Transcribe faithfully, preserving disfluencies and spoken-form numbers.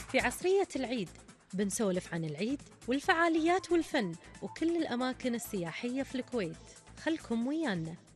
في عصرية العيد بنسولف عن العيد والفعاليات والفن وكل الأماكن السياحية في الكويت. خلكم ويانا.